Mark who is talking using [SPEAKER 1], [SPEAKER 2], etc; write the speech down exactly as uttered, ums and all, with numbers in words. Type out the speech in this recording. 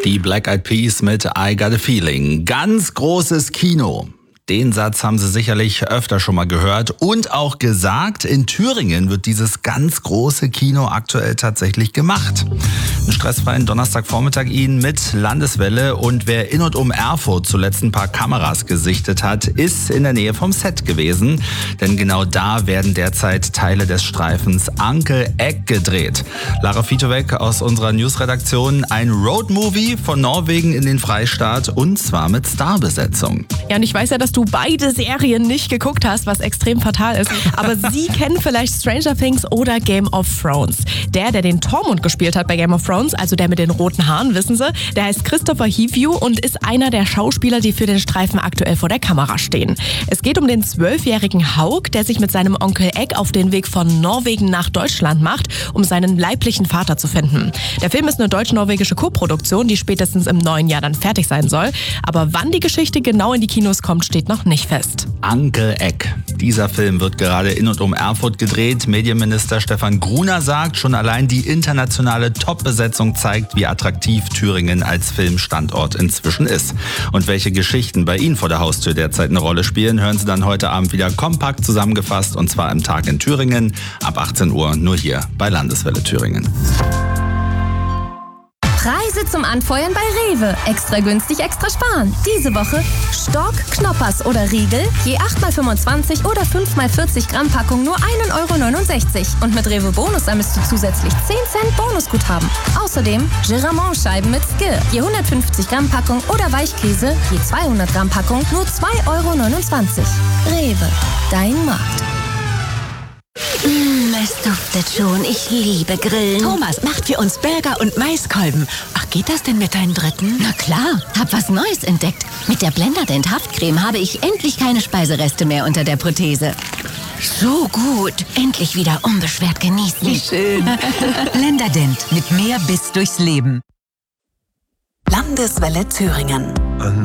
[SPEAKER 1] Die Black Eyed Peas mit I Got a Feeling. Ganz großes Kino. Den Satz haben Sie sicherlich öfter schon mal gehört und auch gesagt. In Thüringen wird dieses ganz große Kino aktuell tatsächlich gemacht. Einen stressfreien Donnerstagvormittag Ihnen mit Landeswelle. Und wer in und um Erfurt zuletzt ein paar Kameras gesichtet hat, ist in der Nähe vom Set gewesen. Denn genau da werden derzeit Teile des Streifens Anke Eck gedreht. Lara Fitovec aus unserer Newsredaktion. Ein Roadmovie von Norwegen in den Freistaat und zwar mit Starbesetzung.
[SPEAKER 2] Ja, und ich weiß ja, dass du beide Serien nicht geguckt hast, was extrem fatal ist. Aber Sie kennen vielleicht Stranger Things oder Game of Thrones. Der, der den Tormund gespielt hat bei Game of Thrones, also der mit den roten Haaren, wissen Sie, der heißt Christopher Hivju und ist einer der Schauspieler, die für den Streifen aktuell vor der Kamera stehen. Es geht um den zwölfjährigen Hauk, der sich mit seinem Onkel Egg auf den Weg von Norwegen nach Deutschland macht, um seinen leiblichen Vater zu finden. Der Film ist eine deutsch-norwegische Koproduktion, die spätestens im neuen Jahr dann fertig sein soll. Aber wann die Geschichte genau in die Kinos kommt, steht noch nicht fest.
[SPEAKER 1] Anke Eck. Dieser Film wird gerade in und um Erfurt gedreht. Medienminister Stefan Gruner sagt, schon allein die internationale Top-Besetzung zeigt, wie attraktiv Thüringen als Filmstandort inzwischen ist. Und welche Geschichten bei Ihnen vor der Haustür derzeit eine Rolle spielen, hören Sie dann heute Abend wieder kompakt zusammengefasst und zwar im Tag in Thüringen ab achtzehn Uhr nur hier bei Landeswelle Thüringen.
[SPEAKER 3] Preise zum Anfeuern bei Rewe. Extra günstig, extra sparen. Diese Woche Stork, Knoppers oder Riegel, je acht mal fünfundzwanzig oder fünf mal vierzig Gramm Packung nur ein Euro neunundsechzig. Und mit Rewe Bonus ermisst du zusätzlich zehn Cent Bonusguthaben. Außerdem Giramont-Scheiben mit Skir, je hundertfünfzig Gramm Packung oder Weichkäse, je zweihundert Gramm Packung nur zwei Euro neunundzwanzig. Rewe, dein Markt.
[SPEAKER 4] Mmh, es duftet schon. Ich liebe Grillen.
[SPEAKER 5] Thomas macht für uns Burger und Maiskolben. Ach, geht das denn mit deinen Dritten?
[SPEAKER 4] Na klar, hab was Neues entdeckt. Mit der Blenderdent Haftcreme habe ich endlich keine Speisereste mehr unter der Prothese. So gut. Endlich wieder unbeschwert genießen.
[SPEAKER 5] Wie schön. Blenderdent. Mit mehr Biss durchs Leben.
[SPEAKER 6] Landeswelle Thüringen.